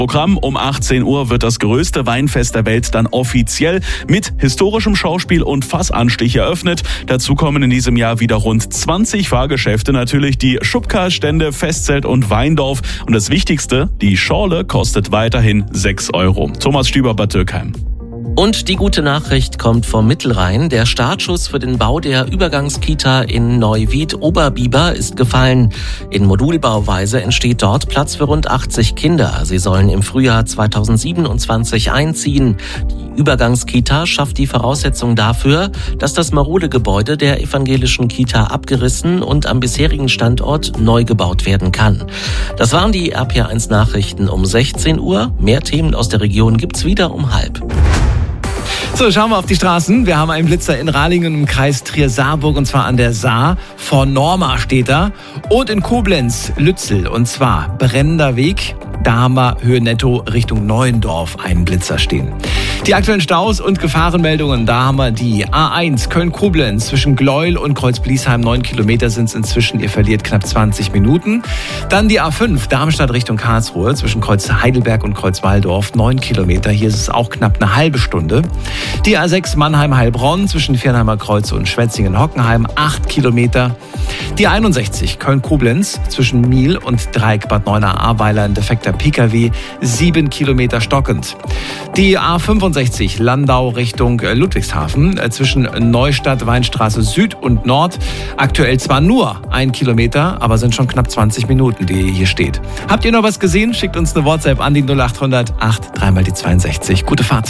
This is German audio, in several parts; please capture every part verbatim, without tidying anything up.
Programm um achtzehn Uhr wird das größte Weinfest der Welt dann offiziell mit historischem Schauspiel und Fassanstich eröffnet. Dazu kommen in diesem Jahr wieder rund zwanzig Fahrgeschäfte, natürlich die Schubkarstände, Festzelt und Weindorf. Und das Wichtigste, die Schorle kostet weiterhin sechs Euro. Thomas Stüber, Bad Dürkheim. Und die gute Nachricht kommt vom Mittelrhein. Der Startschuss für den Bau der Übergangskita in Neuwied-Oberbiber ist gefallen. In Modulbauweise entsteht dort Platz für rund achtzig Kinder. Sie sollen im Frühjahr zweitausendsiebenundzwanzig einziehen. Die Übergangskita schafft die Voraussetzung dafür, dass das marode Gebäude der evangelischen Kita abgerissen und am bisherigen Standort neu gebaut werden kann. Das waren die R P R eins Nachrichten um sechzehn Uhr. Mehr Themen aus der Region gibt's wieder um halb. So, schauen wir auf die Straßen. Wir haben einen Blitzer in Rahlingen im Kreis Trier-Saarburg und zwar an der Saar. Vor Norma steht er. Und in Koblenz, Lützel und zwar brennender Weg. Da haben wir Höhe Netto Richtung Neuendorf einen Blitzer stehen. Die aktuellen Staus und Gefahrenmeldungen, da haben wir die A eins Köln-Koblenz zwischen Gleuel und Kreuz-Bliesheim. Neun Kilometer sind es inzwischen, ihr verliert knapp zwanzig Minuten. Dann die A fünf Darmstadt Richtung Karlsruhe zwischen Kreuz Heidelberg und Kreuz Waldorf. Neun Kilometer, hier ist es auch knapp eine halbe Stunde. Die A sechs Mannheim-Heilbronn zwischen Viernheimer Kreuz und Schwetzingen-Hockenheim. Acht Kilometer. Die einundsechzig Köln-Koblenz zwischen Miel und Dreieck Bad Neuenahr-Ahrweiler ein defekter P K W, sieben Kilometer stockend. Die A fünfundsechzig Landau Richtung Ludwigshafen zwischen Neustadt, Weinstraße Süd und Nord. Aktuell zwar nur ein Kilometer, aber sind schon knapp zwanzig Minuten, die hier steht. Habt ihr noch was gesehen? Schickt uns eine WhatsApp an die null acht hundert acht drei mal die zweiundsechzig. Gute Fahrt.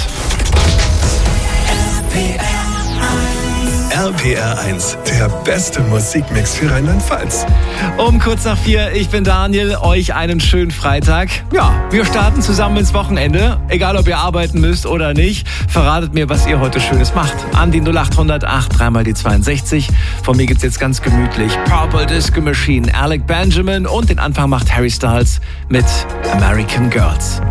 R P R eins, der beste Musikmix für Rheinland-Pfalz. Um kurz nach vier, ich bin Daniel, euch einen schönen Freitag. Ja, wir starten zusammen ins Wochenende, egal ob ihr arbeiten müsst oder nicht. Verratet mir, was ihr heute Schönes macht. An die null acht hundert acht drei mal die zweiundsechzig. Von mir gibt's jetzt ganz gemütlich Purple Disco Machine, Alec Benjamin und den Anfang macht Harry Styles mit American Girls.